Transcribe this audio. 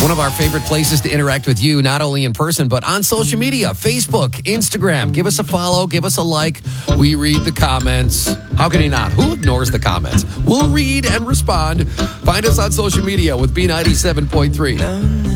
One of our favorite places to interact with you, not only in person, but on social media, Facebook, Instagram. Give us a follow, give us a like. We read the comments. How can he not? Who ignores the comments? We'll read and respond. Find us on social media with B97.3.